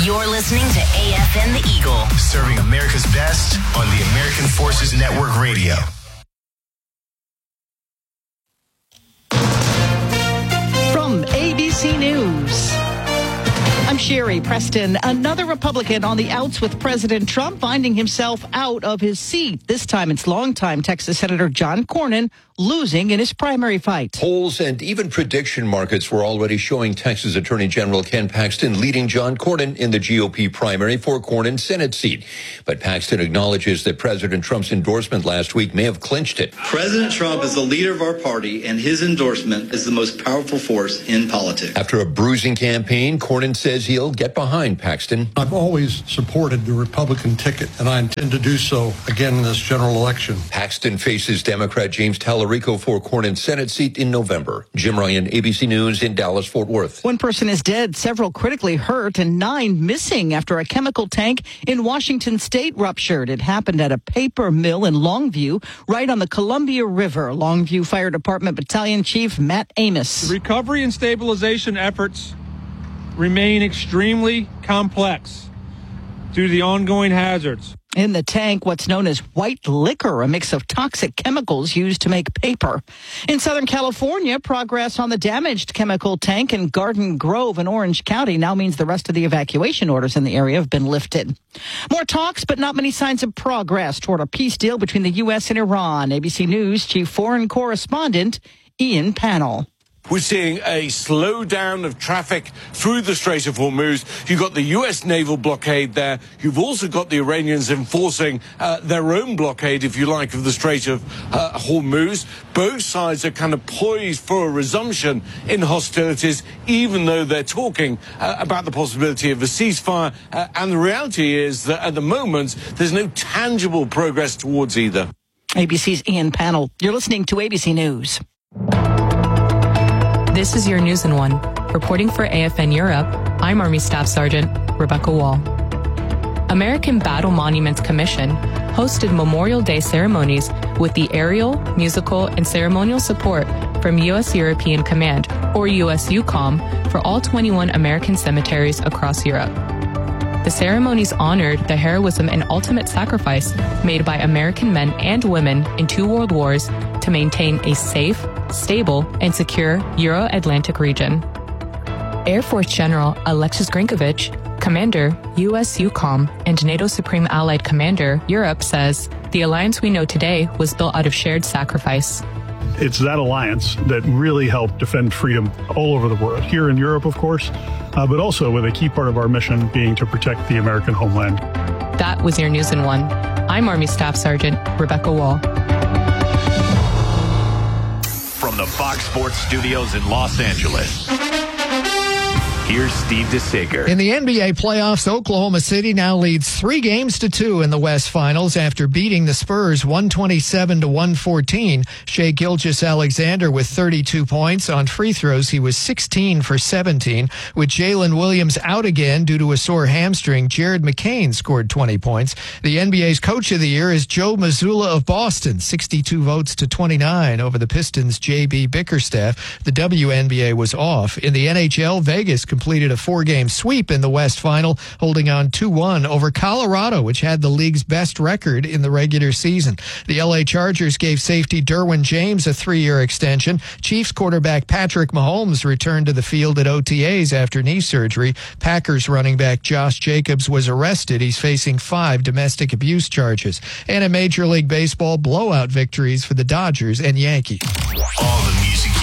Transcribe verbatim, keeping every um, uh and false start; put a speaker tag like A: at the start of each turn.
A: You're listening to A F N The Eagle,
B: serving America's best on the American Forces Network Radio.
C: From A B C News, I'm Sherry Preston. Another Republican on the outs with President Trump finding himself out of his seat. This time it's longtime Texas Senator John Cornyn losing in his primary fight.
D: Polls and even prediction markets were already showing Texas Attorney General Ken Paxton leading John Cornyn in the G O P primary for Cornyn's Senate seat. But Paxton acknowledges that President Trump's endorsement last week may have clinched it.
E: President Trump is the leader of our party, and his endorsement is the most powerful force in politics.
D: After a bruising campaign, Cornyn says he'll get behind Paxton.
F: I've always supported the Republican ticket, and I intend to do so again in this general election.
D: Paxton faces Democrat James Tallarico for Cornyn's Senate seat in November. Jim Ryan, A B C News in Dallas-Fort Worth.
C: One person is dead, several critically hurt, and nine missing after a chemical tank in Washington State ruptured. It happened at a paper mill in Longview, right on the Columbia River. Longview Fire Department Battalion Chief Matt Amos.
G: The recovery and stabilization efforts remain extremely complex due to the ongoing hazards.
C: In the tank, what's known as white liquor, a mix of toxic chemicals used to make paper. In Southern California, progress on the damaged chemical tank in Garden Grove in Orange County now means the rest of the evacuation orders in the area have been lifted. More talks, but not many signs of progress toward a peace deal between the U S and Iran. A B C News Chief Foreign Correspondent Ian Pannell.
H: We're seeing a slowdown of traffic through the Strait of Hormuz. You've got the U S naval blockade there. You've also got the Iranians enforcing uh, their own blockade, if you like, of the Strait of uh, Hormuz. Both sides are kind of poised for a resumption in hostilities, even though they're talking uh, about the possibility of a ceasefire. Uh, and the reality is that at the moment, there's no tangible progress towards either.
C: A B C's Ian Pannell. You're listening to A B C News.
I: This is your News in One. Reporting for A F N Europe, I'm Army Staff Sergeant Rebecca Wall. American Battle Monuments Commission hosted Memorial Day ceremonies with the aerial, musical, and ceremonial support from U S European Command, or U S U COM, for all twenty-one American cemeteries across Europe. The ceremonies honored the heroism and ultimate sacrifice made by American men and women in two world wars to maintain a safe, stable, and secure Euro-Atlantic region. Air Force General Alexis Grinkovich, Commander, U S U COM, and NATO Supreme Allied Commander, Europe, says the alliance we know today was built out of shared sacrifice.
J: It's that alliance that really helped defend freedom all over the world, here in Europe, of course, uh, but also with a key part of our mission being to protect the American homeland.
I: That was your News in One. I'm Army Staff Sergeant Rebecca Wall.
K: From the Fox Sports Studios in Los Angeles, here's Steve DeSager.
L: In the N B A playoffs, Oklahoma City now leads three games to two in the West Finals after beating the Spurs one twenty-seven to one fourteen. Shai Gilgeous-Alexander with thirty-two points. On free throws, he was sixteen for seventeen. With Jalen Williams out again due to a sore hamstring, Jared McCain scored twenty points. The N B A's Coach of the Year is Joe Mazzulla of Boston, sixty-two votes to twenty-nine over the Pistons' J B Bickerstaff. The W N B A was off. In the N H L, Vegas completed a four-game sweep in the West Final, holding on two one over Colorado, which had the league's best record in the regular season. The L A Chargers gave safety Derwin James a three-year extension. Chiefs quarterback Patrick Mahomes returned to the field at O T As after knee surgery. Packers running back Josh Jacobs was arrested. He's facing five domestic abuse charges. And in Major League Baseball, blowout victories for the Dodgers and Yankees.
B: All the music